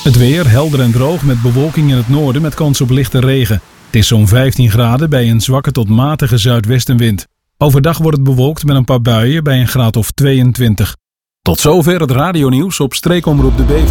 Het weer helder en droog met bewolking in het noorden met kans op lichte regen. Het is zo'n 15 graden bij een zwakke tot matige zuidwestenwind. Overdag wordt het bewolkt met een paar buien bij een graad of 22. Tot zover het radionieuws op Streekomroep de Bever.